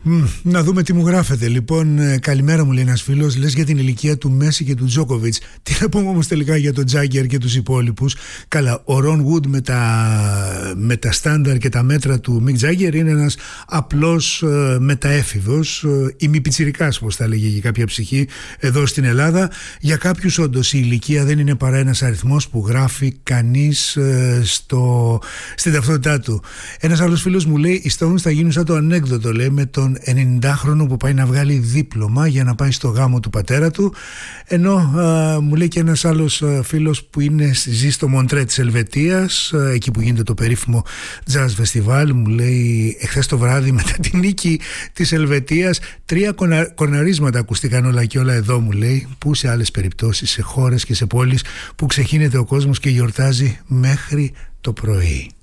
Να δούμε τι μου γράφετε. Λοιπόν, καλημέρα μου, λέει ένας φίλος. Λες για την ηλικία του Μέση και του Τζόκοβιτς. Τι να πούμε όμως τελικά για τον Τζάγκερ και τους υπόλοιπους? Καλά, ο Ρον Γουντ με τα στάνταρ και τα μέτρα του Μικ Τζάγκερ είναι ένας απλός μεταέφηβος, ημιπιτσιρικάς, όπως θα λέγει κάποια ψυχή εδώ στην Ελλάδα. Για κάποιους όντως η ηλικία δεν είναι παρά ένας αριθμός που γράφει κανείς στην ταυτότητά του. Ένας άλλος φίλος μου λέει: οι Stones θα γίνουν σαν το ανέκδοτο, λέει, με τον 90χρονο που πάει να βγάλει δίπλωμα για να πάει στο γάμο του πατέρα του. Ενώ μου λέει και ένας άλλος φίλος που ζει στο Μοντρέ της Ελβετίας, εκεί που γίνεται το περίφημο Jazz Festival, μου λέει: εχθές το βράδυ μετά την νίκη της Ελβετίας 3 κορναρίσματα ακούστηκαν όλα και όλα εδώ, μου λέει, που σε άλλες περιπτώσεις, σε χώρες και σε πόλεις που ξεχύνεται ο κόσμος και γιορτάζει μέχρι το πρωί.